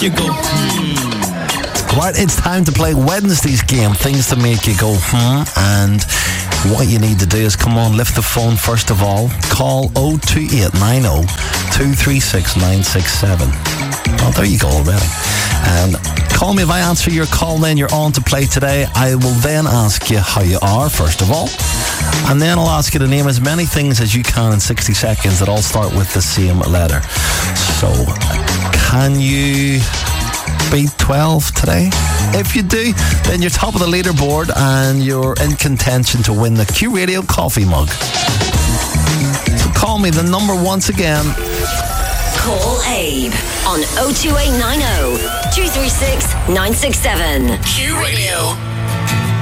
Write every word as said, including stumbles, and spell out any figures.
you go, hmm. Right, it's time to play Wednesday's game, things to make you go, hmm. And what you need to do is, come on, lift the phone first of all. Call oh two eight nine oh, two three six, nine six seven. Oh, there you go already. And call me. If I answer your call, then you're on to play today. I will then ask you how you are, first of all. And then I'll ask you to name as many things as you can in sixty seconds that all start with the same letter. So, can you beat twelve today? If you do, then you're top of the leaderboard and you're in contention to win the Q Radio coffee mug. So call me. The number once again. Call Abe on oh two eight nine oh, two three six, nine six seven. Q Radio.